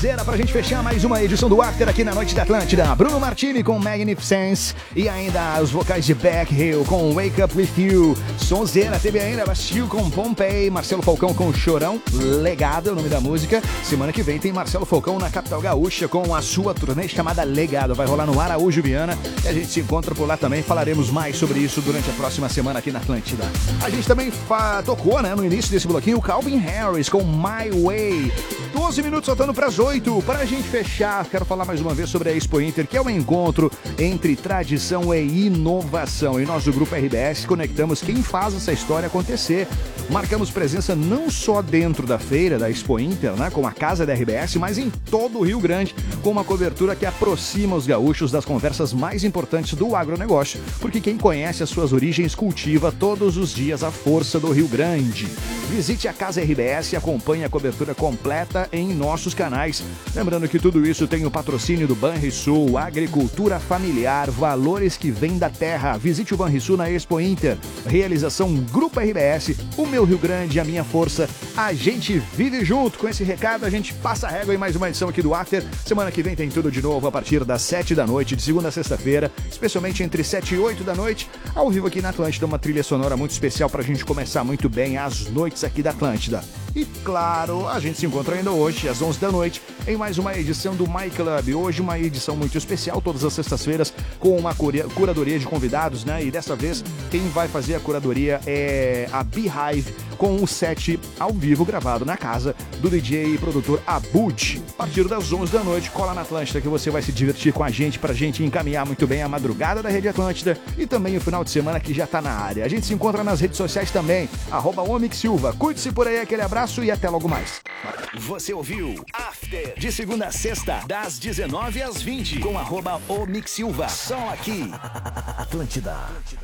Era pra gente fechar mais uma edição do After aqui na Noite da Atlântida. Bruno Martini com Magnificence e ainda os vocais de Beck Hill com Wake Up With You. Sonzeira teve ainda Bastille com Pompei, Marcelo Falcão com Chorão, Legado é o nome da música. Semana que vem tem Marcelo Falcão na capital gaúcha com a sua turnê chamada Legado. Vai rolar no Araújo Viana e a gente se encontra por lá também. Falaremos mais sobre isso durante a próxima semana aqui na Atlântida. A gente também tocou, né, no início desse bloquinho o Calvin Harris com My Way. 12 minutos faltando para as 8. Para a gente fechar, quero falar mais uma vez sobre a Expo Inter, que é um encontro entre tradição e inovação. E nós do Grupo RBS conectamos quem faz essa história acontecer. Marcamos presença não só dentro da feira da Expo Inter, né, com a casa da RBS, mas em todo o Rio Grande, com uma cobertura que aproxima os gaúchos das conversas mais importantes do agronegócio, porque quem conhece as suas origens cultiva todos os dias a força do Rio Grande. Visite a Casa RBS e acompanhe a cobertura completa em nossos canais. Lembrando que tudo isso tem o patrocínio do Banrisul, agricultura familiar, valores que vêm da terra. Visite o Banrisul na Expo Inter. Realização Grupo RBS, o meu Rio Grande, a minha força. A gente vive junto. Com esse recado, a gente passa a régua em mais uma edição aqui do After. Semana que vem tem tudo de novo a partir das 7 da noite, de segunda a sexta-feira, especialmente entre 7 e 8 da noite, ao vivo aqui na Atlântida, uma trilha sonora muito especial pra gente começar muito bem as noites aqui da Atlântida. E claro, a gente se encontra ainda hoje, às 11 da noite, em mais uma edição do My Club. Hoje uma edição muito especial, todas as sextas-feiras, com uma curadoria de convidados, né? E dessa vez, quem vai fazer a curadoria é a Beehive, com um set ao vivo gravado na casa do DJ e produtor Abud. A partir das 11 da noite, cola na Atlântida que você vai se divertir com a gente, pra gente encaminhar muito bem a madrugada da Rede Atlântida e também o final de semana que já tá na área. A gente se encontra nas redes sociais também, @OmixSilva. Cuide-se por aí, aquele abraço e até logo mais. Você ouviu After, de segunda a sexta, das 19 às 20, com @OmixSilva. Só aqui, Atlântida.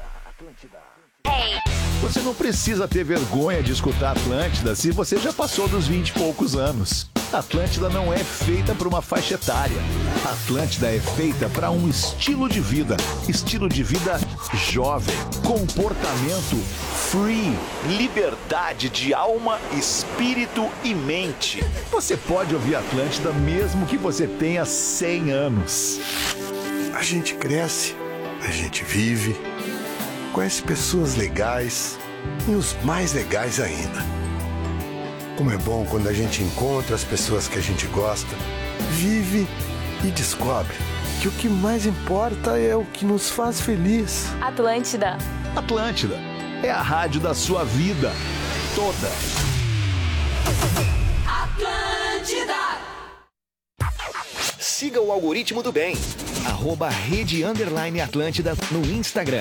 Você não precisa ter vergonha de escutar Atlântida se você já passou dos 20 e poucos anos. Atlântida não é feita para uma faixa etária. Atlântida é feita para um estilo de vida. Estilo de vida jovem. Comportamento free. Liberdade de alma, espírito e mente. Você pode ouvir Atlântida mesmo que você tenha 100 anos. A gente cresce, a gente vive, conhece pessoas legais e os mais legais ainda. Como é bom quando a gente encontra as pessoas que a gente gosta, vive e descobre que o que mais importa é o que nos faz feliz. Atlântida. Atlântida é a rádio da sua vida toda. Atlântida. Siga o algoritmo do bem. @Rede_Atlântida no Instagram.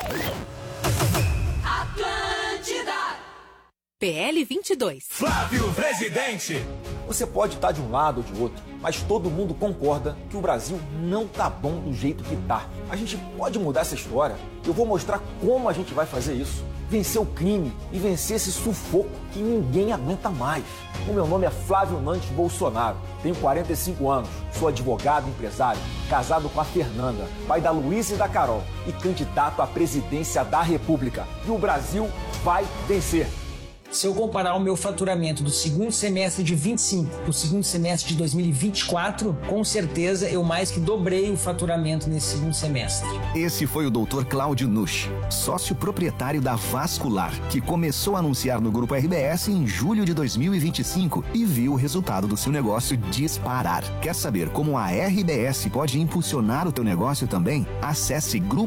PL 22. Flávio Presidente. Você pode estar de um lado ou de outro, mas todo mundo concorda que o Brasil não tá bom do jeito que tá. A gente pode mudar essa história. Eu vou mostrar como a gente vai fazer isso. Vencer o crime e vencer esse sufoco que ninguém aguenta mais. O meu nome é Flávio Nantes Bolsonaro. Tenho 45 anos, sou advogado e empresário, casado com a Fernanda, pai da Luísa e da Carol e candidato à presidência da República. E o Brasil vai vencer. Se eu comparar o meu faturamento do segundo semestre de 25 para o segundo semestre de 2024, com certeza eu mais que dobrei o faturamento nesse segundo semestre. Esse foi o Dr. Cláudio Nusch, sócio proprietário da Vascular, que começou a anunciar no Grupo RBS em julho de 2025 e viu o resultado do seu negócio disparar. Quer saber como a RBS pode impulsionar o teu negócio também? Acesse